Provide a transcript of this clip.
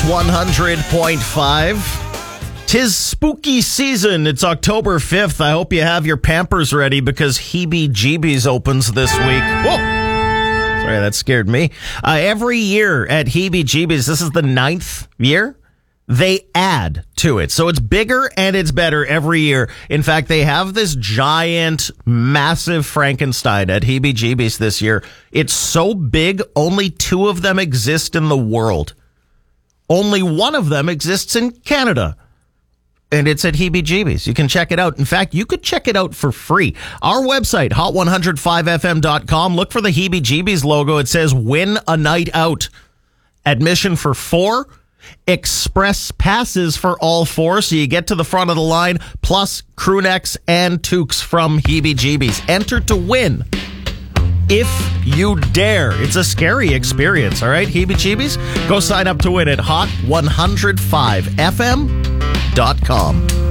100.5. Tis spooky season. It's October 5th. I hope you have your Pampers ready because Heebie-Jeebies opens this week. Whoa! Sorry, that scared me. Every year at Heebie-Jeebies, this is the 9th year, they add to it. So it's bigger and it's better every year. In fact, they have this giant, massive Frankenstein at Heebie-Jeebies this year. It's so big, only 2 of them exist in the world. Only one of them exists in Canada. And it's at Heebie-Jeebies. You can check it out. In fact, you could check it out for free. Our website, hot105fm.com. Look for the Heebie-Jeebies logo. It says, win a night out. Admission for 4. Express passes for all 4. So you get to the front of the line. Plus crew necks and toques from Heebie-Jeebies. Enter to win. If you dare. It's a scary experience, all right? Heebie-Jeebies? Go sign up to win at hot105fm.com.